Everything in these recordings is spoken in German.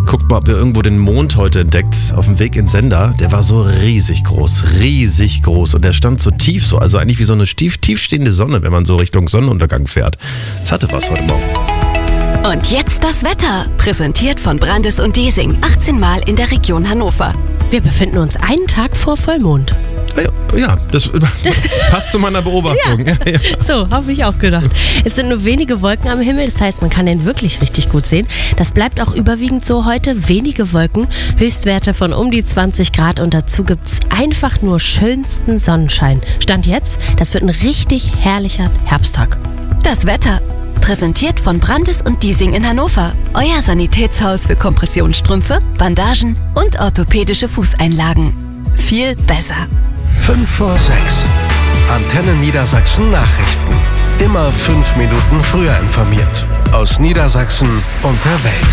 geguckt, ob wir irgendwo den Mond heute entdeckt, auf dem Weg in den Sender. Der war so riesig groß und der stand so tief, so, also eigentlich wie so eine tiefstehende Sonne, wenn man so Richtung Sonnenuntergang fährt. Das hatte was heute Morgen. Und jetzt das Wetter, präsentiert von Brandis und Diesing, 18 Mal in der Region Hannover. Wir befinden uns einen Tag vor Vollmond. Ja, das passt zu meiner Beobachtung. Ja. So, habe ich auch gedacht. Es sind nur wenige Wolken am Himmel, das heißt, man kann den wirklich richtig gut sehen. Das bleibt auch überwiegend so heute. Wenige Wolken, Höchstwerte von um die 20 Grad und dazu gibt es einfach nur schönsten Sonnenschein. Stand jetzt, das wird ein richtig herrlicher Herbsttag. Das Wetter, präsentiert von Brandis und Diesing in Hannover. Euer Sanitätshaus für Kompressionsstrümpfe, Bandagen und orthopädische Fußeinlagen. Viel besser. 5 vor 6. Antenne Niedersachsen Nachrichten. Immer 5 Minuten früher informiert. Aus Niedersachsen und der Welt.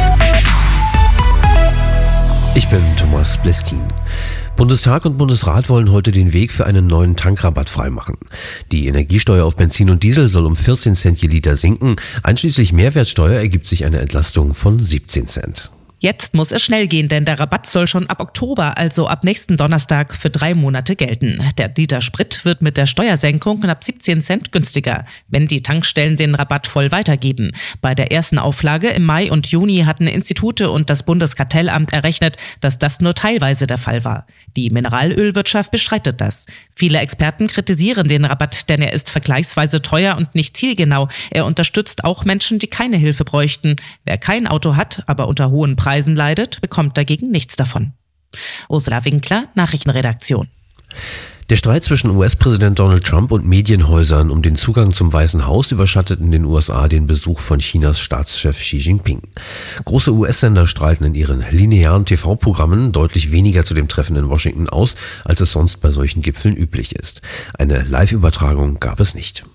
Ich bin Thomas Bleskin. Bundestag und Bundesrat wollen heute den Weg für einen neuen Tankrabatt freimachen. Die Energiesteuer auf Benzin und Diesel soll um 14 Cent je Liter sinken. Einschließlich Mehrwertsteuer ergibt sich eine Entlastung von 17 Cent. Jetzt muss es schnell gehen, denn der Rabatt soll schon ab Oktober, also ab nächsten Donnerstag, für 3 Monate gelten. Der Liter Sprit wird mit der Steuersenkung knapp 17 Cent günstiger, wenn die Tankstellen den Rabatt voll weitergeben. Bei der ersten Auflage im Mai und Juni hatten Institute und das Bundeskartellamt errechnet, dass das nur teilweise der Fall war. Die Mineralölwirtschaft bestreitet das. Viele Experten kritisieren den Rabatt, denn er ist vergleichsweise teuer und nicht zielgenau. Er unterstützt auch Menschen, die keine Hilfe bräuchten. Wer kein Auto hat, aber unter hohen Preisen leidet, bekommt dagegen nichts davon. Ursula Winkler, Nachrichtenredaktion. Der Streit zwischen US-Präsident Donald Trump und Medienhäusern um den Zugang zum Weißen Haus überschattet in den USA den Besuch von Chinas Staatschef Xi Jinping. Große US-Sender strahlten in ihren linearen TV-Programmen deutlich weniger zu dem Treffen in Washington aus, als es sonst bei solchen Gipfeln üblich ist. Eine Live-Übertragung gab es nicht.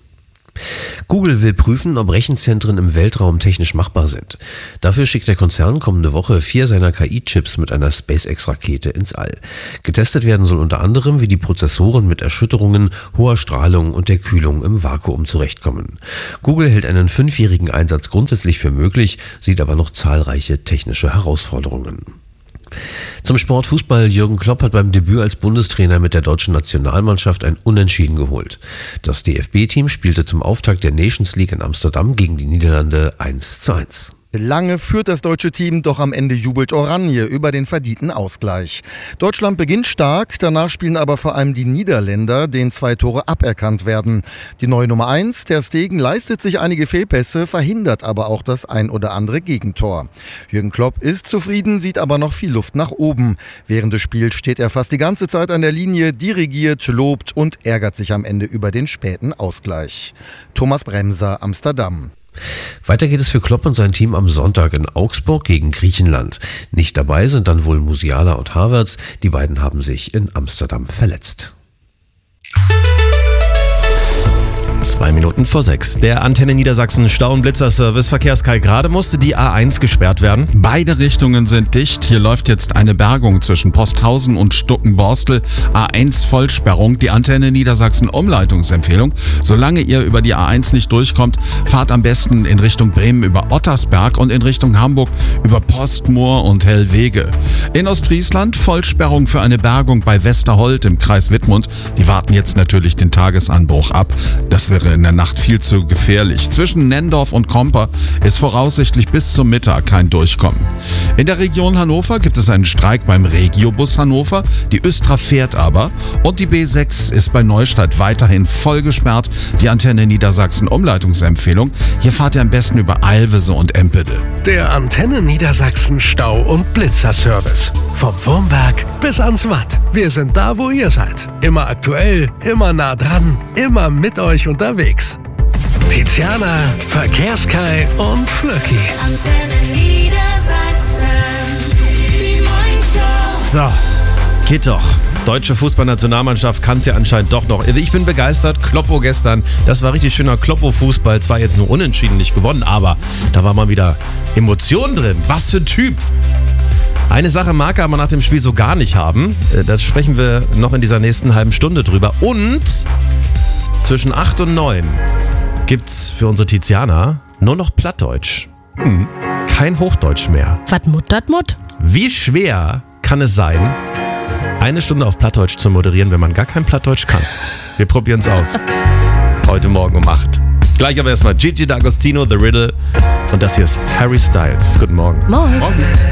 Google will prüfen, ob Rechenzentren im Weltraum technisch machbar sind. Dafür schickt der Konzern kommende Woche 4 seiner KI-Chips mit einer SpaceX-Rakete ins All. Getestet werden soll unter anderem, wie die Prozessoren mit Erschütterungen, hoher Strahlung und der Kühlung im Vakuum zurechtkommen. Google hält einen 5-jährigen Einsatz grundsätzlich für möglich, sieht aber noch zahlreiche technische Herausforderungen. Zum Sport Fußball. Jürgen Klopp hat beim Debüt als Bundestrainer mit der deutschen Nationalmannschaft ein Unentschieden geholt. Das DFB-Team spielte zum Auftakt der Nations League in Amsterdam gegen die Niederlande 1:1. Lange führt das deutsche Team, doch am Ende jubelt Oranje über den verdienten Ausgleich. Deutschland beginnt stark, danach spielen aber vor allem die Niederländer, denen 2 Tore aberkannt werden. Die neue Nummer 1, Ter Stegen, leistet sich einige Fehlpässe, verhindert aber auch das ein oder andere Gegentor. Jürgen Klopp ist zufrieden, sieht aber noch viel Luft nach oben. Während des Spiels steht er fast die ganze Zeit an der Linie, dirigiert, lobt und ärgert sich am Ende über den späten Ausgleich. Thomas Bremser, Amsterdam. Weiter geht es für Klopp und sein Team am Sonntag in Augsburg gegen Griechenland. Nicht dabei sind dann wohl Musiala und Havertz. Die beiden haben sich in Amsterdam verletzt. 2 Minuten vor 6. Der Antenne Niedersachsen Stau- und Blitzerservice Verkehrskai. Gerade musste die A1 gesperrt werden. Beide Richtungen sind dicht. Hier läuft jetzt eine Bergung zwischen Posthausen und Stuckenborstel. A1 Vollsperrung. Die Antenne Niedersachsen Umleitungsempfehlung. Solange ihr über die A1 nicht durchkommt, fahrt am besten in Richtung Bremen über Ottersberg und in Richtung Hamburg über Postmoor und Hellwege. In Ostfriesland Vollsperrung für eine Bergung bei Westerholt im Kreis Wittmund. Die warten jetzt natürlich den Tagesanbruch ab. Das wäre in der Nacht viel zu gefährlich. Zwischen Nendorf und Komper ist voraussichtlich bis zum Mittag kein Durchkommen. In der Region Hannover gibt es einen Streik beim Regiobus Hannover. Die Östra fährt aber. Und die B6 ist bei Neustadt weiterhin voll gesperrt. Die Antenne Niedersachsen Umleitungsempfehlung. Hier fahrt ihr am besten über Eilwese und Empede. Der Antenne Niedersachsen Stau- und Blitzerservice. Vom Wurmberg bis ans Watt. Wir sind da, wo ihr seid. Immer aktuell, immer nah dran, immer mit euch unterwegs. Tiziana, Verkehrskai und Flöcki. Antenne Niedersachsen, die Morningshow. So, geht doch. Deutsche Fußballnationalmannschaft kann es ja anscheinend doch noch. Ich bin begeistert. Kloppo gestern, das war richtig schöner Kloppo-Fußball. Zwar jetzt nur unentschieden, nicht gewonnen, aber da war mal wieder Emotion drin. Was für ein Typ. Eine Sache mag er aber nach dem Spiel so gar nicht haben. Da sprechen wir noch in dieser nächsten halben Stunde drüber. Und zwischen 8 und 9 gibt's für unsere Tiziana nur noch Plattdeutsch. kein Hochdeutsch mehr. Was muttert Mutt? Wie schwer kann es sein, 1 Stunde auf Plattdeutsch zu moderieren, wenn man gar kein Plattdeutsch kann? Wir probieren es aus. Heute Morgen um 8. Gleich aber erstmal Gigi D'Agostino, The Riddle. Und das hier ist Harry Styles. Guten Morgen. Moin.